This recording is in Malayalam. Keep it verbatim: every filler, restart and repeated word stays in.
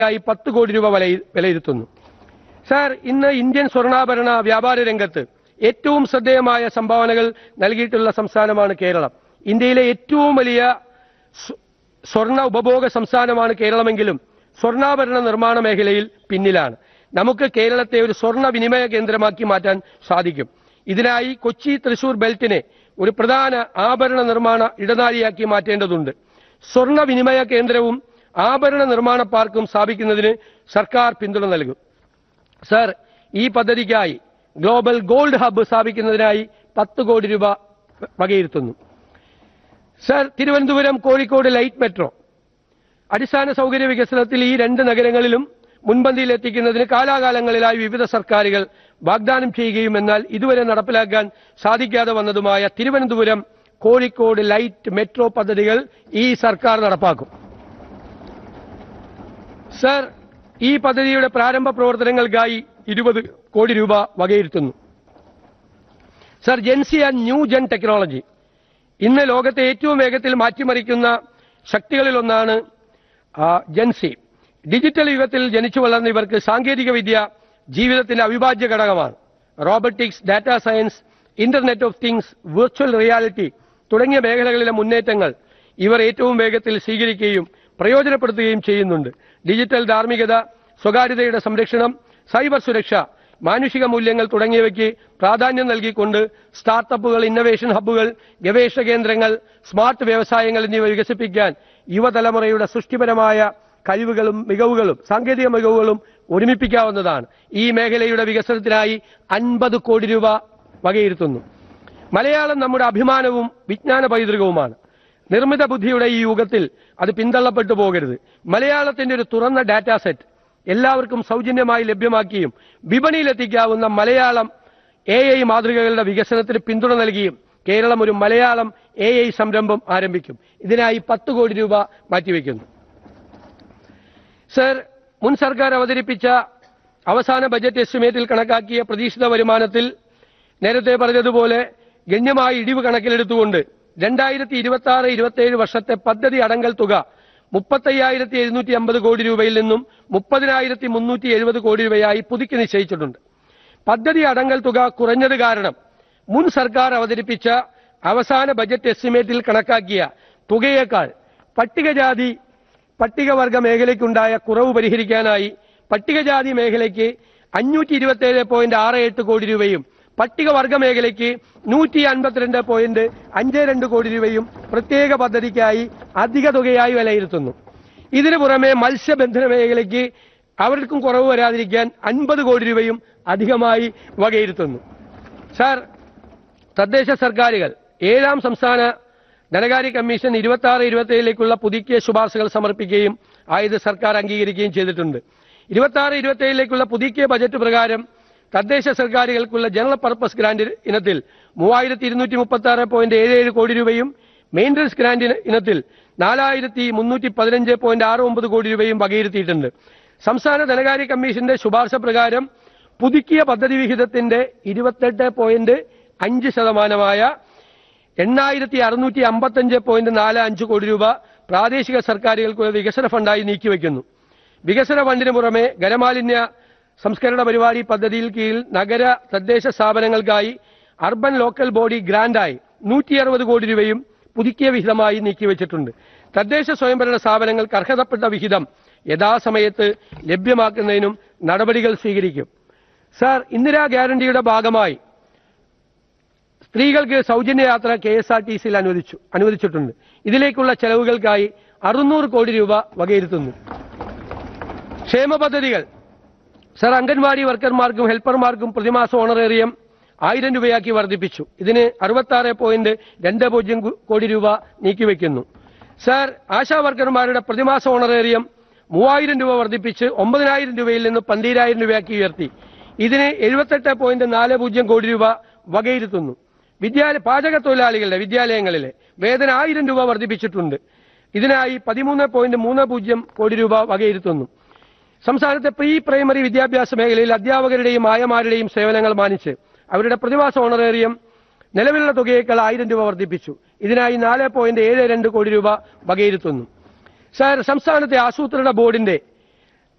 പത്ത് കോടി രൂപ വിലയിരുത്തുന്നു. സാർ, ഇന്ന് ഇന്ത്യൻ സ്വർണ്ണാഭരണ വ്യാപാര രംഗത്ത് ഏറ്റവും ശ്രദ്ധേയമായ സംഭാവനകൾ നൽകിയിട്ടുള്ള സംസ്ഥാനമാണ് കേരളം. ഇന്ത്യയിലെ ഏറ്റവും വലിയ സ്വർണ്ണ ഉപഭോഗ സംസ്ഥാനമാണ് കേരളമെങ്കിലും സ്വർണ്ണാഭരണ നിർമ്മാണ മേഖലയിൽ പിന്നിലാണ്. നമുക്ക് കേരളത്തെ ഒരു സ്വർണ്ണ വിനിമയ കേന്ദ്രമാക്കി മാറ്റാൻ സാധിക്കും. ഇതിനായി കൊച്ചി തൃശൂർ ബെൽറ്റിനെ ഒരു പ്രധാന ആഭരണ നിർമ്മാണ ഇടനാഴിയാക്കി മാറ്റേണ്ടതുണ്ട്. സ്വർണ്ണ വിനിമയ കേന്ദ്രവും ആഭരണ നിർമ്മാണ പാർക്കും സ്ഥാപിക്കുന്നതിന് സർക്കാർ പിന്തുണ നൽകും. സർ, ഈ പദ്ധതിക്കായി ഗ്ലോബൽ ഗോൾഡ് ഹബ്ബ് സ്ഥാപിക്കുന്നതിനായി പത്ത് കോടി രൂപ വകയിരുത്തുന്നു. Sir, Thiruvananthapuram Kozhikode light metro അടിസ്ഥാന സൗകര്യ വികസനത്തിൽ ഈ രണ്ട് നഗരങ്ങളിലും മുൻപന്തിയിൽ എത്തിക്കുന്നതിന് കാലാകാലങ്ങളിലായി വിവിധ സർക്കാരുകൾ വാഗ്ദാനം ചെയ്യുകയും എന്നാൽ ഇതുവരെ നടപ്പിലാക്കാൻ സാധിക്കാതെ വന്നതുമായ തിരുവനന്തപുരം കോഴിക്കോട് ലൈറ്റ് മെട്രോ പദ്ധതികൾ ഈ സർക്കാർ നടപ്പാക്കും. സർ, ഈ പദ്ധതിയുടെ പ്രാരംഭ പ്രവർത്തനങ്ങൾക്കായി ഇരുപത് കോടി രൂപ വകയിരുത്തുന്നു. Sir, Jency and new gen technology ഇന്ന് ലോകത്തെ ഏറ്റവും വേഗത്തിൽ മാറ്റിമറിക്കുന്ന ശക്തികളിലൊന്നാണ് ജെൻസി. ഡിജിറ്റൽ യുഗത്തിൽ ജനിച്ചു വളർന്ന ഇവർക്ക് സാങ്കേതിക വിദ്യ ജീവിതത്തിന്റെ അവിഭാജ്യ ഘടകമാണ്. Robotics, data science, internet of things, virtual reality തുടങ്ങിയ മേഖലകളിലെ മുന്നേറ്റങ്ങൾ ഇവർ ഏറ്റവും വേഗത്തിൽ സ്വീകരിക്കുകയും പ്രയോജനപ്പെടുത്തുകയും ചെയ്യുന്നുണ്ട്. ഡിജിറ്റൽ ധാർമ്മികത, സ്വകാര്യതയുടെ സംരക്ഷണം, സൈബർ സുരക്ഷ, മാനുഷിക മൂല്യങ്ങൾ തുടങ്ങിയവയ്ക്ക് പ്രാധാന്യം നൽകിക്കൊണ്ട് സ്റ്റാർട്ടപ്പുകൾ, ഇന്നവേഷൻ ഹബ്ബുകൾ, ഗവേഷണ കേന്ദ്രങ്ങൾ, സ്മാർട്ട് വ്യവസായങ്ങൾ എന്നിവ വികസിപ്പിക്കാൻ യുവതലമുറയുടെ സൃഷ്ടിപരമായ കഴിവുകളും മികവുകളും സാങ്കേതിക മികവുകളും ഒരുമിപ്പിക്കാവുന്നതാണ്. ഈ മേഖലയുടെ വികസനത്തിനായി അൻപത് കോടി രൂപ വകയിരുത്തുന്നു. മലയാളം നമ്മുടെ അഭിമാനവും വിജ്ഞാന പൈതൃകവുമാണ്. നിർമ്മിത ബുദ്ധിയുടെ ഈ യുഗത്തിൽ അത് പിന്തള്ളപ്പെട്ടു പോകരുത്. മലയാളത്തിന്റെ ഒരു തുറന്ന ഡാറ്റാ സെറ്റ് എല്ലാവർക്കും സൗജന്യമായി ലഭ്യമാക്കിയും വിപണിയിലെത്തിക്കാവുന്ന മലയാളം എ ഐ മാതൃകകളുടെ വികസനത്തിന് പിന്തുണ നൽകിയും കേരളം ഒരു മലയാളം എ ഐ സംരംഭം ആരംഭിക്കും. ഇതിനായി പത്ത് കോടി രൂപ മാറ്റിവെക്കുന്നു. സർ, മുൻ സർക്കാർ അവതരിപ്പിച്ച അവസാന ബജറ്റ് എസ്റ്റിമേറ്റിൽ കണക്കാക്കിയ പ്രതീക്ഷിത വരുമാനത്തിൽ നേരത്തെ പറഞ്ഞതുപോലെ ഗണ്യമായ ഇടിവ് കണക്കിലെടുത്തുകൊണ്ട് രണ്ടായിരത്തി ഇരുപത്തി ആറ് ഇരുപത്തിയേഴ് വർഷത്തെ പദ്ധതി അടങ്കൽ തുക മുപ്പത്തയ്യായിരത്തി എഴുന്നൂറ്റി അമ്പത് കോടി രൂപയിൽ നിന്നും മുപ്പതിനായിരത്തി മുന്നൂറ്റി എഴുപത് കോടി രൂപയായി പുതുക്കി നിശ്ചയിച്ചിട്ടുണ്ട്. പദ്ധതി അടങ്കൽ തുക കുറഞ്ഞത് കാരണം മുൻ സർക്കാർ അവതരിപ്പിച്ച അവസാന ബജറ്റ് എസ്റ്റിമേറ്റിൽ കണക്കാക്കിയ തുകയേക്കാൾ പട്ടികജാതി പട്ടികവർഗ മേഖലയ്ക്കുണ്ടായ കുറവ് പരിഹരിക്കാനായി പട്ടികജാതി മേഖലയ്ക്ക് അഞ്ഞൂറ്റി ഇരുപത്തിയേഴ് പോയിന്റ് ആറ് എട്ട് കോടി രൂപയും പട്ടികവർഗ മേഖലയ്ക്ക് നൂറ്റി അൻപത്തിരണ്ട് പോയിന്റ് അഞ്ച് രണ്ട് കോടി രൂപയും പ്രത്യേക പദ്ധതിക്കായി അധിക തുകയായി വിലയിരുത്തുന്നു. ഇതിനു പുറമെ മത്സ്യബന്ധന മേഖലയ്ക്ക് അവർക്കും കുറവ് വരാതിരിക്കാൻ അൻപത് കോടി രൂപയും അധികമായി വകയിരുത്തുന്നു. സാർ, തദ്ദേശ സർക്കാരുകൾ ഏഴാം സംസ്ഥാന ധനകാര്യ കമ്മീഷൻ ഇരുപത്തി ആറ് ഇരുപത്തിയേഴിലേക്കുള്ള പുതുക്കിയ ശുപാർശകൾ സമർപ്പിക്കുകയും ആയത് സർക്കാർ അംഗീകരിക്കുകയും ചെയ്തിട്ടുണ്ട്. ഇരുപത്തി ആറ് ഇരുപത്തിയേഴിലേക്കുള്ള പുതുക്കിയ ബജറ്റ് പ്രകാരം തദ്ദേശ സർക്കാരുകൾക്കുള്ള ജനറൽ പർപ്പസ് ഗ്രാന്റ് ഇനത്തിൽ മൂവായിരത്തി ഇരുന്നൂറ്റി മുപ്പത്തി ആറ് പോയിന്റ് ഏഴ് ഏഴ് കോടി രൂപയും മെയിൻ്റനൻസ് ഗ്രാന്റ് ഇനത്തിൽ നാലായിരത്തി മുന്നൂറ്റി പതിനഞ്ച് പോയിന്റ് ആറ് ഒമ്പത് കോടി രൂപയും വകയിരുത്തിയിട്ടുണ്ട്. സംസ്ഥാന ധനകാര്യ കമ്മീഷന്റെ ശുപാർശ പ്രകാരം പുതുക്കിയ പദ്ധതി വിഹിതത്തിന്റെ ഇരുപത്തെട്ട് പോയിന്റ് അഞ്ച് ശതമാനമായ എണ്ണായിരത്തി അറുന്നൂറ്റി അമ്പത്തഞ്ച് പോയിന്റ് നാല് അഞ്ച് കോടി രൂപ പ്രാദേശിക സർക്കാരുകൾക്കുള്ള വികസന ഫണ്ടായി നീക്കിവെക്കുന്നു. വികസന ഫണ്ടിന് പുറമെ ഖരമാലിന്യ സംസ്കരണ പരിപാടി പദ്ധതിയിൽ കീഴിൽ നഗര തദ്ദേശ സ്ഥാപനങ്ങൾക്കായി അർബൻ ലോക്കൽ ബോഡി ഗ്രാന്റായി നൂറ്റി അറുപത് കോടി രൂപയും പുതുക്കിയ വിഹിതമായി നീക്കിവെച്ചിട്ടുണ്ട്. തദ്ദേശ സ്വയംഭരണ സ്ഥാപനങ്ങൾക്ക് അർഹതപ്പെട്ട വിഹിതം യഥാസമയത്ത് ലഭ്യമാക്കുന്നതിനും നടപടികൾ സ്വീകരിക്കും. സാർ, ഇന്ദിരാ ഗ്യാരണ്ടിയുടെ ഭാഗമായി സ്ത്രീകൾക്ക് സൗജന്യ യാത്ര കെ എസ് ആർ ടി സിയിൽ അനുവദിച്ചു അനുവദിച്ചിട്ടുണ്ട്. ഇതിലേക്കുള്ള ചെലവുകൾക്കായി അറുന്നൂറ് കോടി രൂപ വകയിരുത്തുന്നു. ക്ഷേമ പദ്ധതികൾ സർ, അംഗൻവാടി വർക്കർമാർക്കും ഹെൽപ്പർമാർക്കും പ്രതിമാസ ഓണറേറിയം ആയിരം രൂപയാക്കി വർദ്ധിപ്പിച്ചു. ഇതിന് അറുപത്തി ആറ് പോയിന്റ് രണ്ട് പൂജ്യം കോടി രൂപ നീക്കിവെക്കുന്നു. സർ, ആശാ വർക്കർമാരുടെ പ്രതിമാസ ഓണറേറിയം മൂവായിരം രൂപ വർദ്ധിപ്പിച്ച് ഒമ്പതിനായിരം രൂപയിൽ നിന്ന് പന്തീരായിരം രൂപയാക്കി ഉയർത്തി. ഇതിന് എഴുപത്തെട്ട് പോയിന്റ് നാല് പൂജ്യം കോടി രൂപ വകയിരുത്തുന്നു. വിദ്യാലയ പാചക തൊഴിലാളികളുടെ വിദ്യാലയങ്ങളിലെ വേതനം ആയിരം രൂപ വർദ്ധിപ്പിച്ചിട്ടുണ്ട്. ഇതിനായി പതിമൂന്ന് പോയിന്റ് മൂന്ന് പൂജ്യം കോടി രൂപ വകയിരുത്തുന്നു. സംസ്ഥാനത്തെ പ്രീ പ്രൈമറി വിദ്യാഭ്യാസ മേഖലയിൽ അധ്യാപകരുടെയും ആയമാരുടെയും സേവനങ്ങൾ മാനിച്ച് അവരുടെ പ്രതിമാസ ഓണറേറിയം നിലവിലുള്ള തുകയേക്കാൾ ആയിരം രൂപ വർദ്ധിപ്പിച്ചു. ഇതിനായി നാല് പോയിന്റ് ഏഴ് രണ്ട് കോടി രൂപ വകയിരുത്തുന്നു. സാർ, സംസ്ഥാനത്തെ ആസൂത്രണ ബോർഡിന്റെ